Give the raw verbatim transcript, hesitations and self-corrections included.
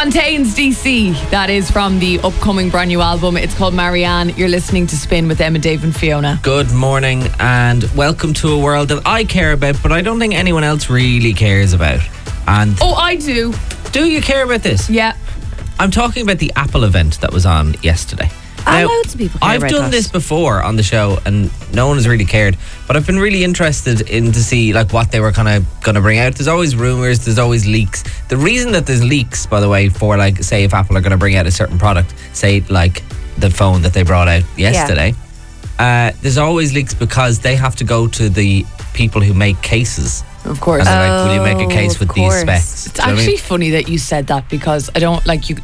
Fontaines D C. That is from the upcoming brand new album. It's called Marianne. You're listening to Spin with Emma, Dave and Fiona. Good morning and welcome to a world that I care about, but I don't think anyone else really cares about. And Oh, I do. do you care about this? Yeah. I'm talking about the Apple event that was on yesterday. Now, loads of people care I've about done that. this before on the show and no one has really cared, but I've been really interested in to see like what they were kind of going to bring out. There's always rumours, there's always leaks. The reason that there's leaks, by the way, for like say if Apple are going to bring out a certain product, say like the phone that they brought out yesterday, yeah. uh, there's always leaks because they have to go to the people who make cases. Of course. And they're like, will you make a case Oh, with of these course. specs? It's Do you know what I actually mean? funny that you said that because I don't like you.